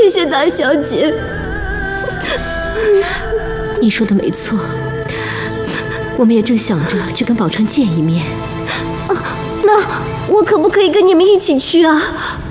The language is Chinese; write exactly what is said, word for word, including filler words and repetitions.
谢谢大小姐。 你说的没错，我们也正想着去跟宝钏见一面。 啊，那我可不可以跟你们一起去啊？